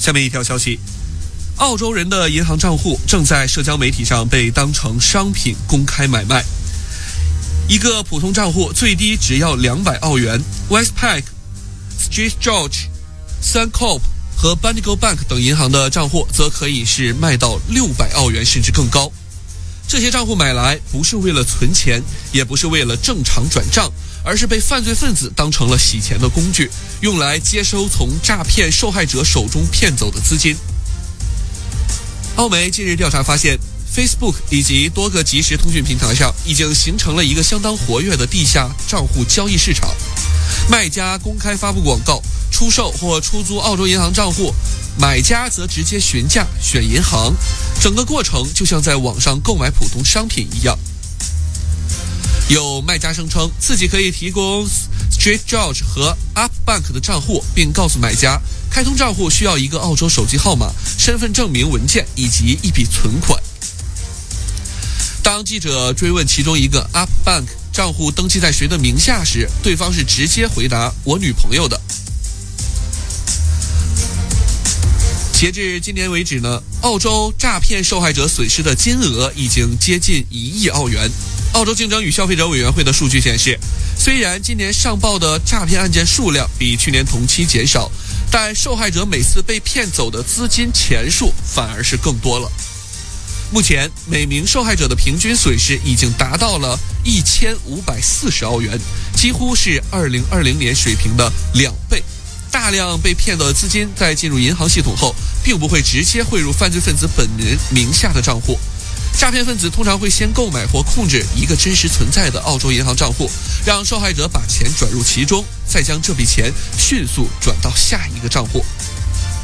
下面一条消息，澳洲人的银行账户正在社交媒体上被当成商品公开买卖。一个普通账户最低只要200澳元 ，Westpac、St. George、Suncorp 和 Bendigo Bank 等银行的账户则可以是卖到600澳元甚至更高。这些账户买来不是为了存钱，也不是为了正常转账，而是被犯罪分子当成了洗钱的工具，用来接收从诈骗受害者手中骗走的资金。澳媒近日调查发现， Facebook 以及多个即时通讯平台上已经形成了一个相当活跃的地下账户交易市场。卖家公开发布广告，出售或出租澳洲银行账户，买家则直接询价选银行，整个过程就像在网上购买普通商品一样。有卖家声称自己可以提供 St. George 和 Up Bank 的账户，并告诉买家，开通账户需要一个澳洲手机号码、身份证明文件以及一笔存款。当记者追问其中一个 Up Bank 账户登记在谁的名下时，对方是直接回答我女朋友的。截至今年为止呢，澳洲诈骗受害者损失的金额已经接近1亿澳元。澳洲竞争与消费者委员会的数据显示，虽然今年上报的诈骗案件数量比去年同期减少，但受害者每次被骗走的资金钱数反而是更多了。目前每名受害者的平均损失已经达到了1540澳元，几乎是2020年水平的2倍。大量被骗的资金在进入银行系统后，并不会直接汇入犯罪分子本人名下的账户。诈骗分子通常会先购买或控制一个真实存在的澳洲银行账户，让受害者把钱转入其中，再将这笔钱迅速转到下一个账户。